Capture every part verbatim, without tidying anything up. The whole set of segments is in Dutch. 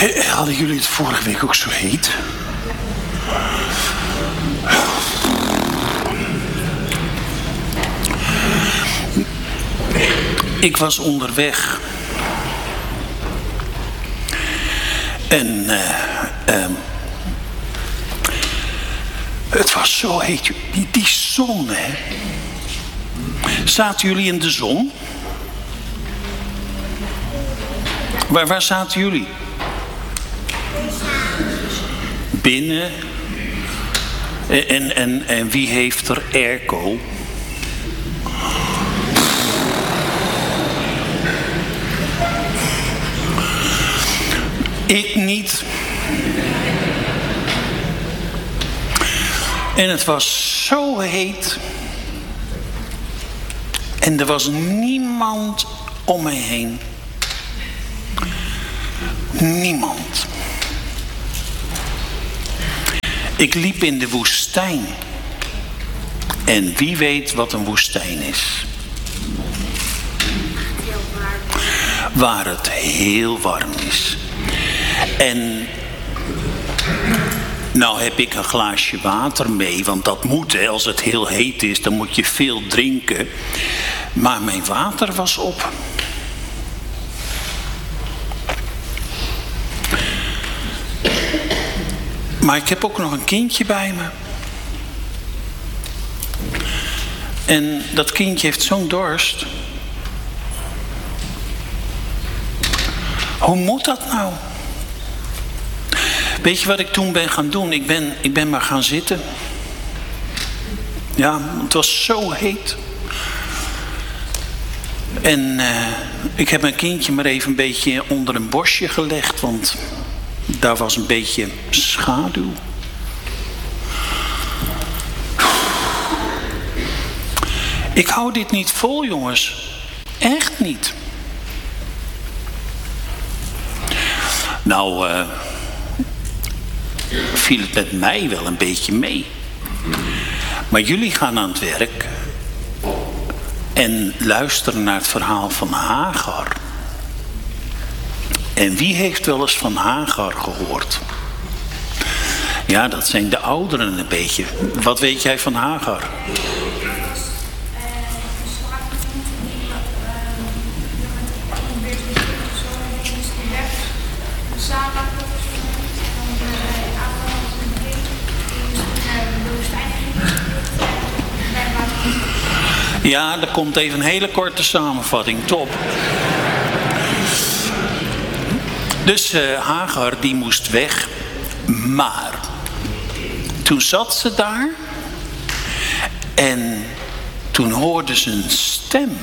Hadden jullie het vorige week ook zo heet? Ik was onderweg. En uh, uh, het was zo heet. Die, die zon, hè. Zaten jullie in de zon? Waar, waar zaten jullie? Binnen. En, en, en wie heeft er airco? Ik niet. En het was zo heet. En er was niemand om me heen. Niemand. Ik liep in de woestijn. En wie weet wat een woestijn is. Waar het heel warm is. En nou heb ik een glaasje water mee, want dat moet, hè. Als het heel heet is, dan moet je veel drinken. Maar mijn water was op. Maar ik heb ook nog een kindje bij me. En dat kindje heeft zo'n dorst. Hoe moet dat nou? Weet je wat ik toen ben gaan doen? Ik ben, ik ben maar gaan zitten. Ja, het was zo heet. En uh, ik heb mijn kindje maar even een beetje onder een bosje gelegd, want daar was een beetje schaduw. Ik hou dit niet vol, jongens. Echt niet. Nou, uh, viel het met mij wel een beetje mee. Maar jullie gaan aan het werk en luisteren naar het verhaal van Hagar. En wie heeft wel eens van Hagar gehoord? Ja, dat zijn de ouderen een beetje. Wat weet jij van Hagar? Ja, er komt even een hele korte samenvatting. Top. Dus uh, Hagar die moest weg. Maar toen zat ze daar. En toen hoorde ze een stem.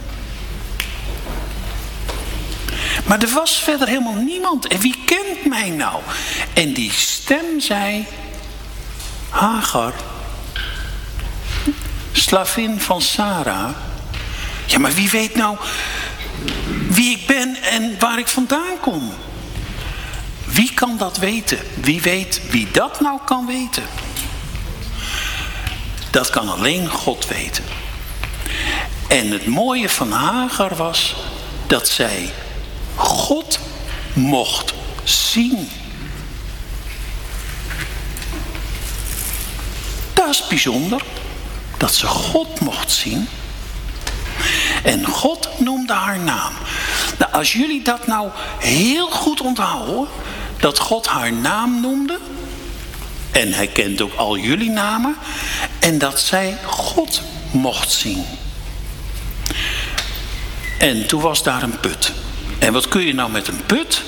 Maar er was verder helemaal niemand. En wie kent mij nou? En die stem zei: Hagar, slavin van Sarah. Ja, maar wie weet nou wie ik ben en waar ik vandaan kom? Wie kan dat weten? Wie weet wie dat nou kan weten? Dat kan alleen God weten. En het mooie van Hagar was dat zij God mocht zien. Dat is bijzonder. Dat ze God mocht zien. En God noemde haar naam. Nou, als jullie dat nou heel goed onthouden. Dat God haar naam noemde. En hij kent ook al jullie namen. En dat zij God mocht zien. En toen was daar een put. En wat kun je nou met een put?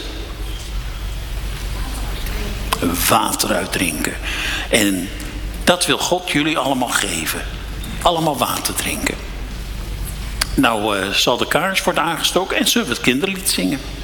Water uitdrinken. En dat wil God jullie allemaal geven. Allemaal water drinken. Nou uh, zal de kaars worden aangestoken en zullen we het kinderlied zingen.